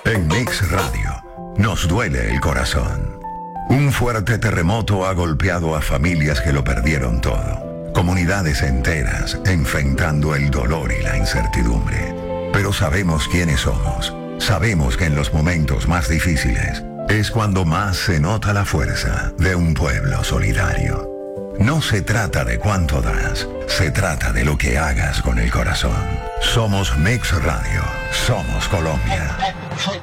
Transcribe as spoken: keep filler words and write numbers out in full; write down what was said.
En Mix Radio, nos duele el corazón. Un fuerte terremoto ha golpeado a familias que lo perdieron todo. Comunidades enteras enfrentando el dolor y la incertidumbre. Pero sabemos quiénes somos. Sabemos que en los momentos más difíciles es cuando más se nota la fuerza de un pueblo solidario. No se trata de cuánto das, se trata de lo que hagas con el corazón. Somos Mix Radio, somos Colombia.